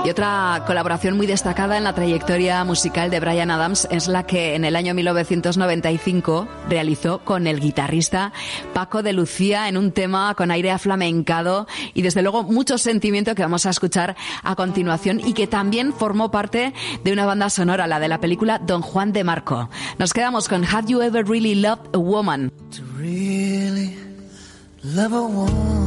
Y otra colaboración muy destacada en la trayectoria musical de Bryan Adams es la que en el año 1995 realizó con el guitarrista Paco de Lucía en un tema con aire aflamencado y desde luego mucho sentimiento que vamos a escuchar a continuación y que también formó parte de una banda sonora, la de la película Don Juan de Marco. Nos quedamos con Have You Ever Really Loved a Woman? To really love a woman,